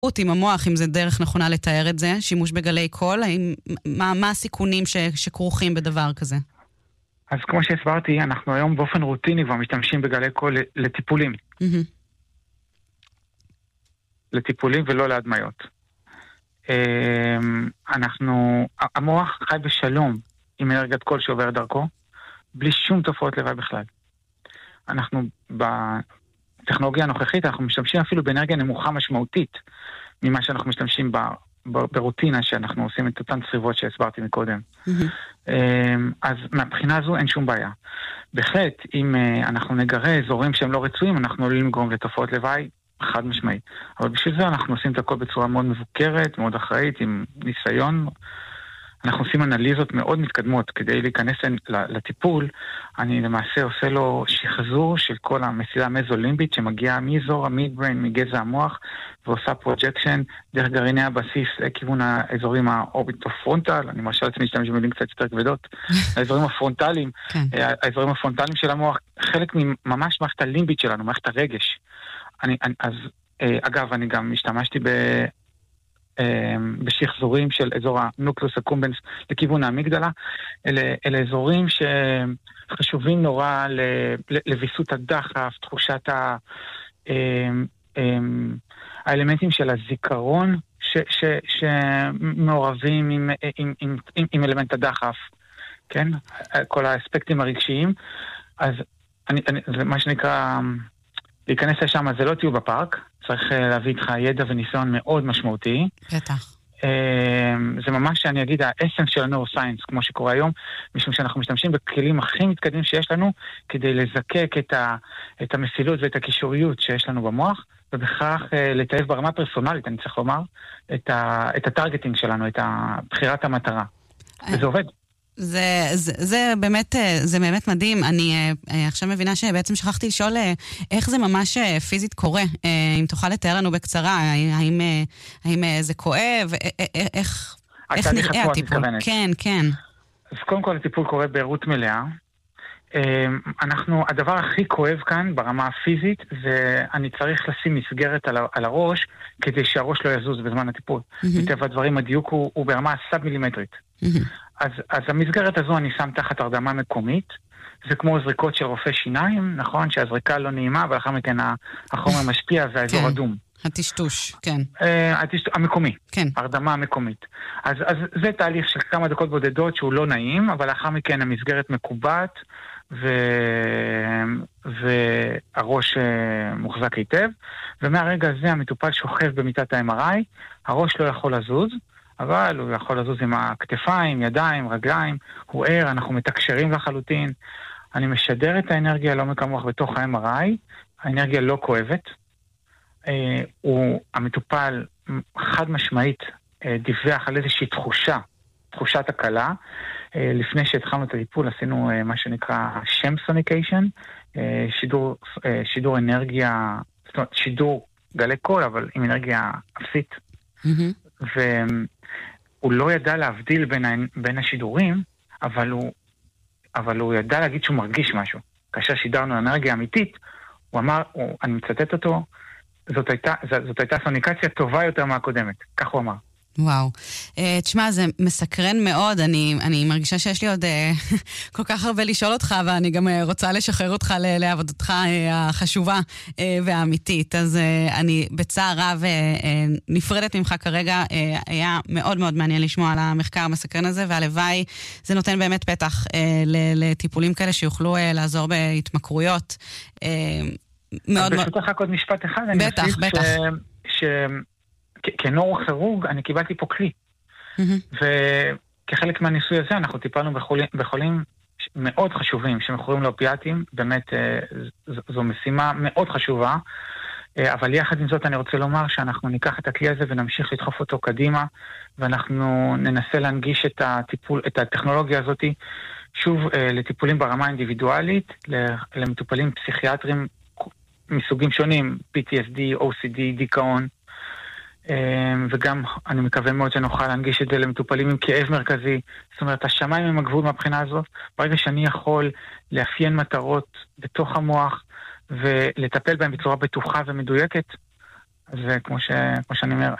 עם המוח, אם זה דרך נכונה לתאר את זה, שימוש בגלי קול, מה הסיכונים שכרוכים בדבר כזה? אז כמו שהסברתי, אנחנו היום באופן רוטיני כבר משתמשים בגלי קול לטיפולים. לטיפולים ולא להדמיות. המוח חי בשלום עם אנרגיית קול שעובר דרכו, בלי שום תופעות לוואי בכלל. אנחנו בטכנולוגיה הנוכחית, אנחנו משתמשים אפילו באנרגיה נמוכה משמעותית, ממה שאנחנו משתמשים ברוטינה שאנחנו עושים את אותן צריבות שהסברתי מקודם. אז מהבחינה הזו אין שום בעיה. בהחלט, אם אנחנו נגרה אזורים שהם לא רצויים, אנחנו עלולים לגרום לתופעות לוואי חד משמעית. אבל בשביל זה אנחנו עושים את הכל בצורה מאוד מבוקרת, מאוד אחראית, עם ניסיון. אנחנו עושים אנליזות מאוד מתקדמות כדי להיכנס לטיפול. אני למעשה עושה לו שחזור של כל המסילה המזולימבית שמגיעה מאזור המידבריין, מגזע המוח, ועושה פרוג'קשן דרך גרעיני הבסיס לכיוון האזורים האורביטופרונטל. אני מרשה לעצמי להשתמש במילים קצת יותר כבדות. האזורים הפרונטליים, האזורים הפרונטליים של המוח, חלק ממש מערכת הלימבית שלנו, מערכת הרגש. אגב, אני גם השתמשתי בשחזורים של אזור הנוקלוס הקומבנס לכיוון האמיגדלה. אלה אזורים שחשובים נורא לביסות הדחף, תחושת האלמנטים של הזיכרון שמעורבים עם אלמנט הדחף, כן? כל האספקטים הרגשיים. אז זה מה שנקרא, להיכנס לשם, זה לא תהיו בפארק, צריך להביא איתך ידע וניסיון מאוד משמעותי. בטח. זה ממש, אני אגיד, האסנס של הנורוסיינס, כמו שקורה היום, משום שאנחנו משתמשים בכלים הכי מתקדמים שיש לנו, כדי לזקק את המסילות ואת הקישוריות שיש לנו במוח, ובכך לתאב ברמה פרסונלית, אני צריך לומר, את הטרגטינג שלנו, את בחירת המטרה. וזה עובד. זה באמת מדהים. אני עכשיו מבינה שבעצם שכחתי לשאול איך זה ממש פיזית קורה. אם תוכל לתאר לנו בקצרה, האם זה כואב, איך נראה הטיפול? כן. אז קודם כל הטיפול קורה בעירות מלאה. הדבר הכי כואב כאן ברמה הפיזית זה אני צריך לשים מסגרת על הראש כדי שהראש לא יזוז בזמן הטיפול. מטבע הדברים הדיוק הוא ברמה סאב מילימטרית. אז המסגרת הזו אני שם תחת הרדמה מקומית. זה כמו זריקות של רופא שיניים, נכון? שהזריקה לא נעימה ולאחר מכן החומר משפיע והאזור אדום. הטשטוש, כן. המקומי, כן. הרדמה המקומית. אז זה תהליך של כמה דקות בודדות שהוא לא נעים, אבל לאחר מכן המסגרת מקובעת והראש מוחזק היטב, ומהרגע הזה המטופל שוכב במיטת ה-MRI, הראש לא יכול לזוז, אבל הוא יכול לזוז עם הכתפיים, ידיים, רגליים, הוא ער, אנחנו מתקשרים לחלוטין, אני משדר את האנרגיה לא מקמוח בתוך ה-MRI, האנרגיה לא כואבת, המטופל חד משמעית דיווח על איזושהי תחושת הקלה. לפני שהתחלנו את הטיפול עשינו מה שנקרא שמסוניקיישן, שידור אנרגיה, זאת אומרת שידור גלי קול אבל עם אנרגיה אפסית. והוא לא ידע להבדיל בין השידורים, אבל הוא ידע להגיד שהוא מרגיש משהו. כאשר שידרנו אנרגיה אמיתית, הוא אמר, אני מצטט אותו, זאת הייתה סוניקציה טובה יותר מהקודמת, כך הוא אמר. וואו. תשמע, זה מסקרן מאוד. אני מרגישה שיש לי עוד כל כך הרבה לשאול אותך, ואני גם רוצה לשחרר אותך לעבודתך החשובה והאמיתית. אז אני בצער רב נפרדת ממך כרגע. היה מאוד מאוד מעניין לשמוע על המחקר המסקרן הזה, והלוואי זה נותן באמת פתח לטיפולים כאלה שיוכלו לעזור בהתמכרויות. מאוד מאוד. ברשותך רק עוד משפט אחד. בטח. כנוירוכירורג אני קיבלתי פה כלי. וכחלק מהניסוי הזה אנחנו טיפלנו בחולים מאוד חשובים שמכורים לאופיאטים. באמת זו משימה מאוד חשובה. אבל יחד עם זאת אני רוצה לומר שאנחנו ניקח את הכלי הזה ונמשיך לדחוף אותו קדימה, ואנחנו ננסה להנגיש את הטכנולוגיה הזאת שוב לטיפולים ברמה אינדיבידואלית, למטופלים פסיכיאטרים מסוגים שונים, PTSD, OCD, דיכאון, וגם אני מקווה מאוד שנוכל להנגיש את זה למטופלים עם כאב מרכזי. זאת אומרת, השמיים הם הגבול מהבחינה הזאת. ברגע שאני יכול לאפיין מטרות בתוך המוח ולטפל בהם בצורה בטוחה ומדויקת, וכמו שאני אומר,